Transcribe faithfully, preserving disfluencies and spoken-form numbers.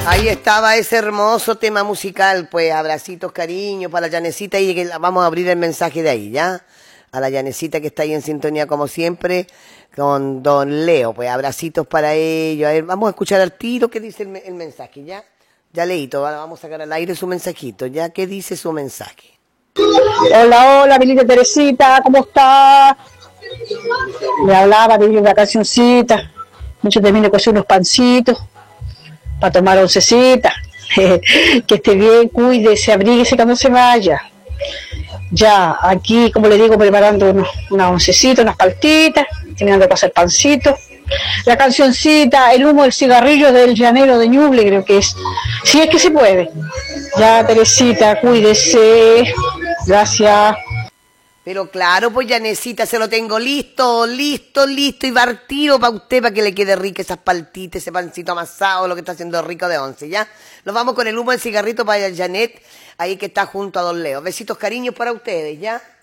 Ahí estaba ese hermoso tema musical, pues, abracitos, cariño para la Yanecita, y que vamos a abrir el mensaje de ahí, ¿ya? A la Yanecita que está ahí en sintonía como siempre, con don Leo, pues, abracitos para ellos. A ver, vamos a escuchar al tiro qué dice el, el mensaje, ¿ya? Ya leíto, vamos a sacar al aire su mensajito, ¿ya? ¿Qué dice su mensaje? Hola, hola, mi linda Teresita, ¿cómo está? Le hablaba de una cancioncita, mucho termino de cocer unos pancitos para tomar oncecita. Que esté bien, cuídese, abríguese cuando se vaya. Ya, aquí, como le digo, preparando unos, una oncecita, unas paltitas, terminando de cocer pancitos. La cancioncita, el humo del cigarrillo del llanero de Ñuble, creo que es. Si es que se puede. Ya, Teresita, cuídese. Gracias. Pero claro, pues Yanecita, se lo tengo listo, listo, listo, y partido para usted, para que le quede rica esas paltitas, ese pancito amasado, lo que está haciendo rico de once, ¿ya? Nos vamos con el humo del cigarrito para Janet, ahí que está junto a don Leo. Besitos, cariños para ustedes, ¿ya?